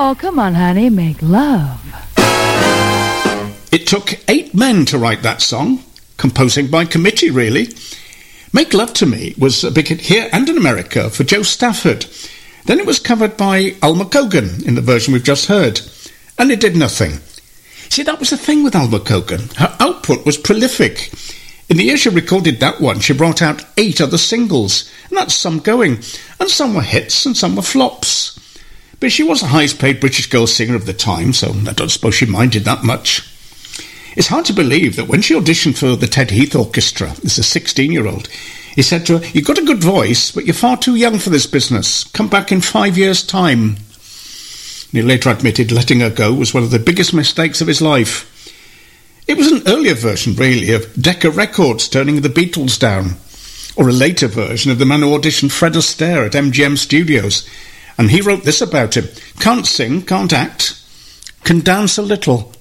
Oh, come on, honey, make love. It took 8 men to write that song, composing by committee, really. Make Love to Me was a big hit here and in America for Joe Stafford. Then it was covered by Alma Cogan in the version we've just heard, and it did nothing. See, that was the thing with Alma Cogan. Her output was prolific. In the year she recorded that one, she brought out 8 other singles, and that's some going, and some were hits and some were flops. But she was the highest paid British girl singer of the time, so I don't suppose she minded that much. It's hard to believe that when she auditioned for the Ted Heath Orchestra as a 16-year-old, he said to her, "You've got a good voice, but you're far too young for this business. Come back in 5 years' time." And he later admitted letting her go was one of the biggest mistakes of his life. It was an earlier version, really, of Decca Records turning the Beatles down, or a later version of the man who auditioned Fred Astaire at MGM Studios. And he wrote this about him: "Can't sing, can't act, can dance a little,